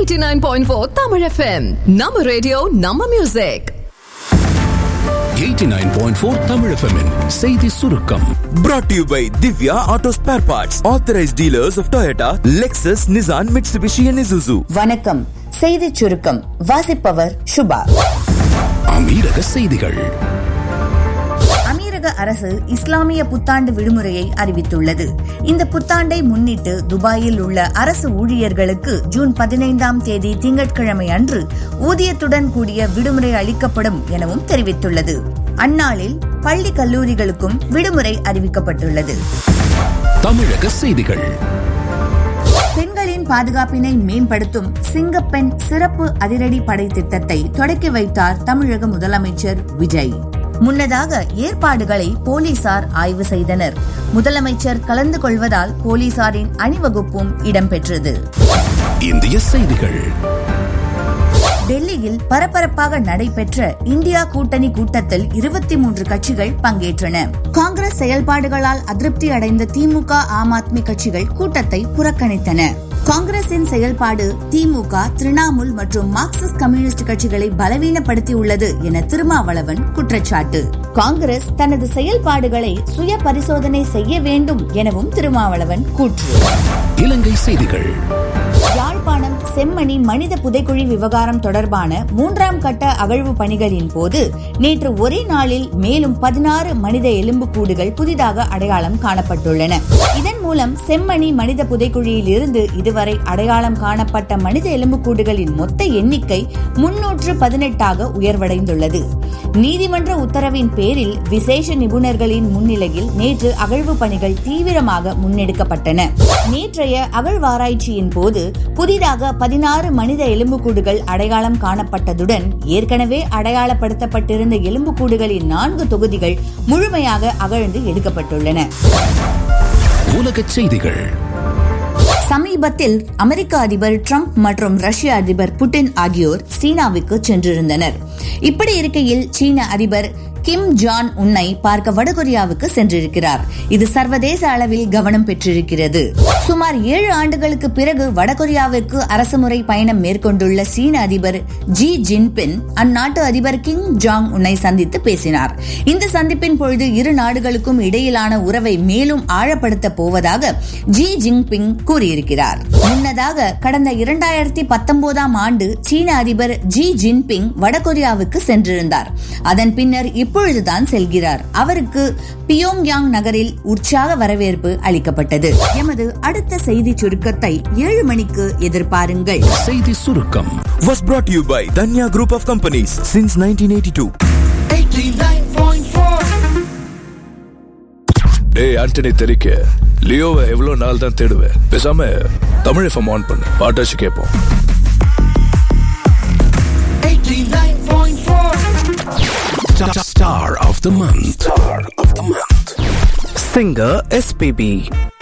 89.4 Tamil FM. Nama radio, Nama music. 89.4 Tamil FM -in செய்தி சுருக்கம். Brought to you by Divya Auto Spare Parts, authorized dealers of Toyota, Lexus, Nissan, Mitsubishi and Isuzu. வணக்கம். செய்தி சுருக்கம் வாசிப்பவர் சுபா. அமீரக செய்திகள். அமீரக அரசு இஸ்லாமிய புத்தாண்டு விடுமுறையை அறிவித்துள்ளது. இந்த புத்தாண்டை முன்னிட்டு துபாயில் உள்ள அரசு ஊழியர்களுக்கு ஜூன் 15ஆம் தேதி திங்கட்கிழமை அன்று ஊதியத்துடன் கூடிய விடுமுறை அளிக்கப்படும் எனவும் தெரிவித்துள்ளது. அந்நாளில் பள்ளி கல்லூரிகளுக்கும் விடுமுறை அறிவிக்கப்பட்டுள்ளது. தமிழக செய்திகள். பெண்களின் பாதுகாப்பினை மேம்படுத்தும் சிங்கப்பெண் சிறப்பு அதிரடி படை திட்டத்தை தொடக்கி வைத்தார் தமிழக முதலமைச்சர் விஜய். முன்னதாக ஏற்பாடுகளை போலீசார் ஆய்வு செய்தனர். முதலமைச்சர் கலந்து கொள்வதால் போலீசாரின் அணிவகுப்பும் இடம்பெற்றது. இந்திய செய்திகள். டெல்லியில் பரபரப்பாக நடைபெற்ற இந்தியா கூட்டணி கூட்டத்தில் 23 கட்சிகள் பங்கேற்றன. காங்கிரஸ் செயல்பாடுகளால் அதிருப்தி அடைந்த திமுக, ஆம் ஆத்மி கட்சிகள் கூட்டத்தை புறக்கணித்தன. காங்கிரசின் செயல்பாடு திமுக, திரிணாமுல் மற்றும் மார்க்சிஸ்ட் கம்யூனிஸ்ட் கட்சிகளை பலவீனப்படுத்தியுள்ளது என திருமாவளவன் குற்றச்சாட்டு. காங்கிரஸ் தனது செயல்பாடுகளை சுய பரிசோதனை செய்ய வேண்டும் எனவும் திருமாவளவன் கூற்று. இலங்கை செய்திகள். யாழ்ப்பாணம் செம்மணி மனித புதைக்குழி விவகாரம் தொடர்பான 3ஆம் கட்ட அகழ்வு பணிகளின் போது நேற்று ஒரே நாளில் மேலும் 16 மனித எலும்புக்கூடுகள் புதிதாக அடையாளம் காணப்பட்டுள்ளன. இதன் மூலம் செம்மணி மனித புதைக்குழியில் இருந்து இதுவரை அடையாளம் காணப்பட்ட மனித எலும்புக்கூடுகளின் மொத்த எண்ணிக்கை 318ஆக உயர்வடைந்துள்ளது. நீதிமன்ற உத்தரவின் பேரில் விசேஷ நிபுணர்களின் முன்னிலையில் நேற்று அகழ்வு பணிகள் தீவிரமாக முன்னெடுக்கப்பட்டன. நேற்றைய அகழ்வாராய்ச்சியின் போது புதிதாக 16 மனித எலும்புக்கூடுகள் அடையாளம் காணப்பட்டதுடன் ஏற்கனவே அடையாளப்படுத்தப்பட்டிருந்த எலும்புக்கூடுகளின் 4 தொகுதிகள் முழுமையாக அகழ்ந்து எடுக்கப்பட்டுள்ளன. உலக செய்திகள். சமீபத்தில் அமெரிக்க அதிபர் டிரம்ப் மற்றும் ரஷ்ய அதிபர் புட்டின் ஆகியோர் சீனாவுக்கு சென்றிருந்தனர். இப்படி இருக்கையில் சீன அதிபர் கிம் ஜாங் உன்னை பார்க்க வடகொரியாவுக்கு சென்றிருக்கிறார். இது சர்வதேச அளவில் கவனம் பெற்றிருக்கிறது. சுமார் 7 ஆண்டுகளுக்கு பிறகு வடகொரியாவிற்கு அரசுமுறை பயணம் மேற்கொண்டுள்ள சீன அதிபர் ஜி ஜின்பிங் அந்நாட்டு அதிபர் கிம் ஜாங் உன்னை சந்தித்து பேசினார். இந்த சந்திப்பின் பொழுது இரு நாடுகளுக்கும் இடையிலான உறவை மேலும் ஆழப்படுத்த போவதாக ஜி ஜின்பிங் கூறியிருக்கிறார். முன்னதாக கடந்த 2019ஆம் ஆண்டு சீன அதிபர் ஜி ஜின்பிங் வடகொரியாவுக்கு சென்றிருந்தார். அதன் பின்னர் இப்பொழுதுதான் செல்கிறார். அவருக்கு பியோங்யாங் நகரில் உற்சாக வரவேற்பு அளிக்கப்பட்டது. எமது அடுத்த செய்தி சுருக்கத்தை 7 மணிக்கு எதிர்பாருங்கள். செய்தி சுருக்கம் Was brought to you by Danya Group of Companies since 1982. 89.4. டேய் ஆண்டனி தெரிக்க லியோவை எவ்வளவு நாள் தான் தேடுவேன். பேசாம தமிழ் எஃப்எம் ஆன் பண்ணு, பாட்டாச்சு கேட்போம். 89.4. Star of the month. Singer SPB.